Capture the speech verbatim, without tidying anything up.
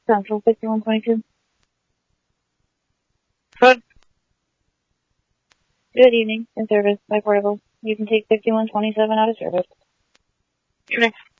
Central fifty-one twenty-two. Good. Good evening. In service by Portable. You can take fifty-one twenty-seven out of service. Evening.